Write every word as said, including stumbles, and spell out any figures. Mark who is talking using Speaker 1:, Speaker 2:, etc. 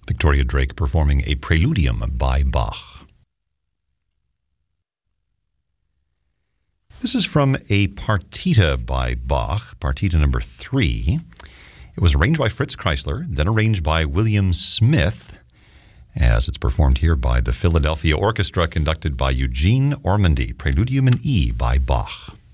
Speaker 1: Victoria Drake performing a Preludium by Bach. This is from a partita by Bach, partita number three. It was arranged by Fritz Kreisler, then arranged by William Smith, as it's performed here by the Philadelphia Orchestra, conducted by Eugene Ormandy, Preludium in E by Bach.